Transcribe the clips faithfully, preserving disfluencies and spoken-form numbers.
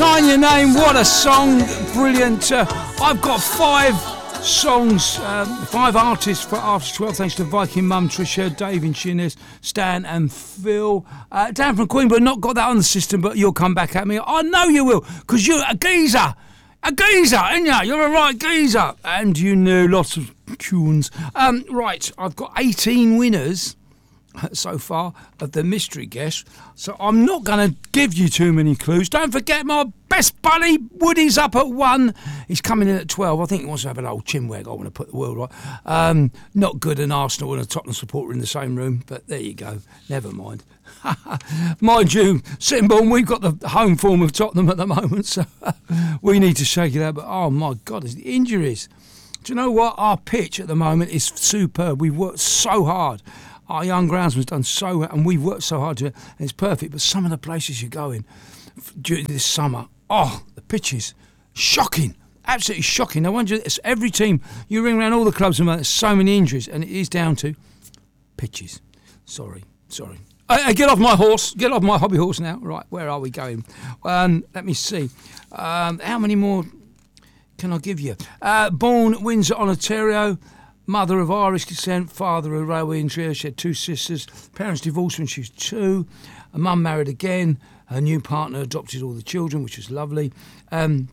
Sign Your Name, what a song, brilliant. Uh, I've got five songs, um, five artists for After twelve, thanks to Viking Mum, Trisha, Dave in Shinnis, Stan and Phil. Uh, Dan from Queenborough, not got that on the system, but you'll come back at me. I know you will, because you're a geezer. A geezer, ain't ya? You're a right geezer. And you know lots of tunes. Um, right, I've got eighteen winners so far of the mystery guest, so I'm not going to give you too many clues. Don't forget my best buddy Woody's up at one. He's coming in at twelve. I think he wants to have an old chinwag. I want to put the world right. Um, not good an Arsenal and a Tottenham supporter in the same room, but there you go. Never mind. Mind you, Sittingbourne, we've got the home form of Tottenham at the moment, so we need to shake it out. But oh my God, it's the injuries. Do you know what? Our pitch at the moment is superb. We've worked so hard. Our young groundsman's done so well, and we've worked so hard to it, and it's perfect. But some of the places you're going during this summer, oh, the pitches, shocking, absolutely shocking. No wonder it's every team, you ring around all the clubs and there's so many injuries, and it is down to pitches. Sorry, sorry. I, I get off my horse, get off my hobby horse now. Right, where are we going? Um, let me see. Um, how many more can I give you? Uh, born Windsor, Ontario. Mother of Irish descent, father of railway engineer. She had two sisters. Parents divorced when she was two. Her mum married again. Her new partner adopted all the children, which was lovely. Um,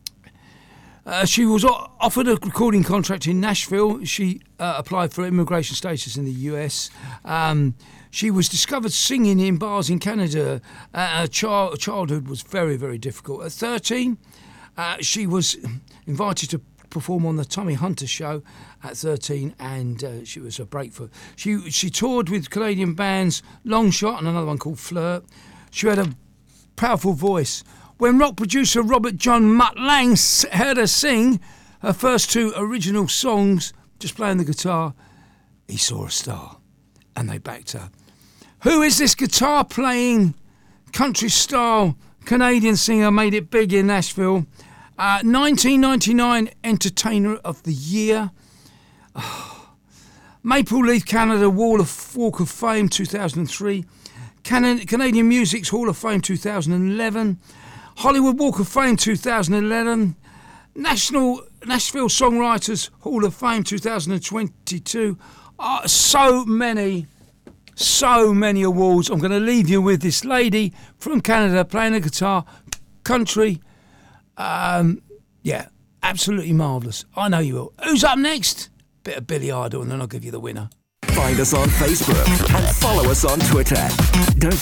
uh, she was offered a recording contract in Nashville. She uh, applied for immigration status in the U S. Um, she was discovered singing in bars in Canada. Uh, her child, childhood was very, very difficult. At thirteen, uh, she was invited to perform on the Tommy Hunter show at thirteen, and uh, she was a break for she she toured with Canadian bands Long Shot and another one called Flirt. She had a powerful voice. When rock producer Robert John Mutt Lang heard her sing her first two original songs, just playing the guitar, he saw a star, and they backed her. Who is this guitar playing country style Canadian singer? Made it big in Nashville. Uh, nineteen ninety-nine Entertainer of the Year. Oh. Maple Leaf Canada Wall of Walk of Fame two thousand three. Can- Canadian Music's Hall of Fame two thousand eleven. Hollywood Walk of Fame two thousand eleven. National Nashville Songwriters Hall of Fame two thousand twenty-two. Uh, so many, so many awards. I'm going to leave you with this lady from Canada playing a guitar, country. Um, yeah, absolutely marvellous. I know you will. Who's up next? Bit of Billy Idol, and then I'll give you the winner. Find us on Facebook and follow us on Twitter. Don't